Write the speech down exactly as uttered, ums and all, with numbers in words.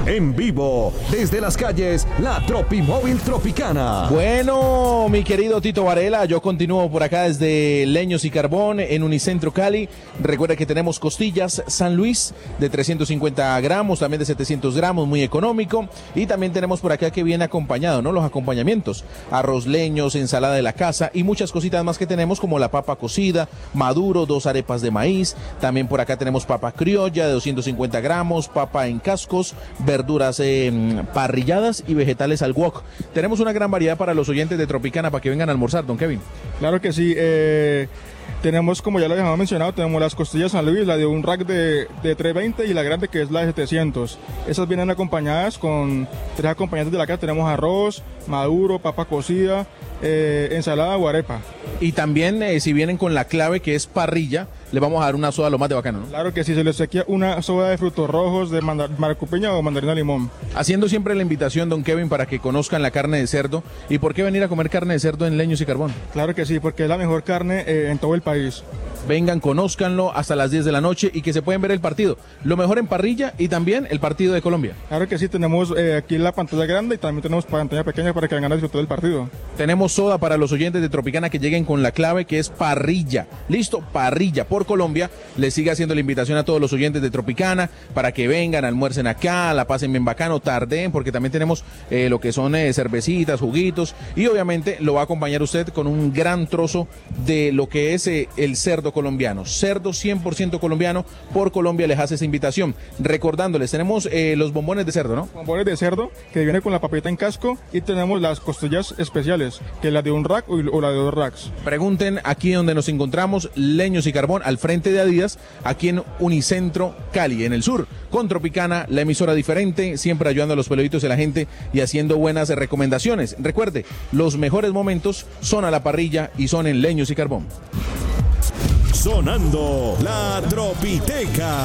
En vivo, desde las calles, la Tropimóvil Tropicana. Bueno, mi querido Tito Varela, yo continúo por acá desde Leños y Carbón en Unicentro Cali. Recuerda que tenemos costillas San Luis de trescientos cincuenta gramos, también de setecientos gramos, muy económico. Y también tenemos por acá que viene acompañado, ¿no? Los acompañamientos, arroz leños, ensalada de la casa y muchas cositas más que tenemos como la papa cocida, maduro, dos arepas de maíz. También por acá tenemos papa criolla de doscientos cincuenta gramos, papa en cascos, verduras eh, parrilladas y vegetales al wok. Tenemos una gran variedad para los oyentes de Tropicana para que vengan a almorzar, don Kevin. Claro que sí, eh, tenemos, como ya lo habíamos mencionado, tenemos las costillas San Luis, la de un rack de, de trescientos veinte y la grande que es la de setecientos. Esas vienen acompañadas con tres acompañantes de la casa, tenemos arroz, maduro, papa cocida, eh, ensalada o arepa. Y también eh, si vienen con la clave que es parrilla, le vamos a dar una soda lo más de bacano, ¿no? Claro que sí, se les sequía una soda de frutos rojos, de maracupeña o mandarina limón. Haciendo siempre la invitación, don Kevin, para que conozcan la carne de cerdo. ¿Y por qué venir a comer carne de cerdo en Leños y Carbón? Claro que sí, porque es la mejor carne eh, en todo el país. Vengan, conózcanlo hasta las diez de la noche y que se pueden ver el partido. Lo mejor en parrilla y también el partido de Colombia. Claro que sí, tenemos eh, aquí la pantalla grande y también tenemos pantalla pequeña para que vengan a disfrutar del partido. Tenemos soda para los oyentes de Tropicana que lleguen con la clave que es parrilla. Listo, parrilla por Colombia. Les sigue haciendo la invitación a todos los oyentes de Tropicana para que vengan, almuercen acá, la pasen bien bacano, tarden, porque también tenemos eh, lo que son eh, cervecitas, juguitos y obviamente lo va a acompañar usted con un gran trozo de lo que es eh, el cerdo colombiano, cerdo cien por ciento colombiano. Por Colombia les hace esa invitación, recordándoles, tenemos eh, los bombones de cerdo, ¿no? Bombones de cerdo que viene con la papita en casco y tenemos las costillas especiales, que es la de un rack o, o la de dos racks. Pregunten aquí donde nos encontramos, Leños y Carbón, al frente de Adidas, aquí en Unicentro Cali, en el sur, con Tropicana, la emisora diferente, siempre ayudando a los peluditos de la gente y haciendo buenas recomendaciones. Recuerde, los mejores momentos son a la parrilla y son en Leños y Carbón. Sonando la Tropiteca.